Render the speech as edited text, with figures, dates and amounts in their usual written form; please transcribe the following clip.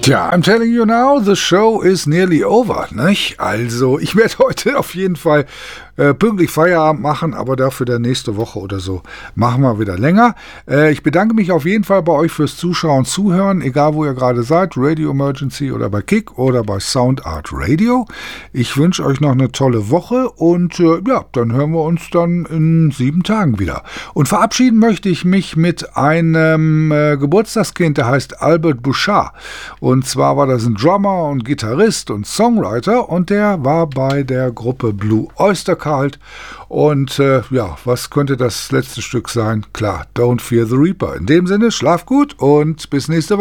Tja, I'm telling you now, the show is nearly over, nicht? Also, ich werde heute auf jeden Fall pünktlich Feierabend machen, aber dafür dann nächste Woche oder so machen wir wieder länger. Ich bedanke mich auf jeden Fall bei euch fürs Zuschauen, Zuhören, egal wo ihr gerade seid, Radio Emergency oder bei Kick oder bei Soundart Radio. Ich wünsche euch noch eine tolle Woche und ja, dann hören wir uns dann in 7 Tagen wieder. Und verabschieden möchte ich mich mit einem Geburtstagskind, der heißt Albert Bouchard. Und zwar war das ein Drummer und Gitarrist und Songwriter und der war bei der Gruppe Blue Oyster Cult. Und ja, was könnte das letzte Stück sein? Klar, Don't Fear the Reaper. In dem Sinne, schlaf gut und bis nächste Woche.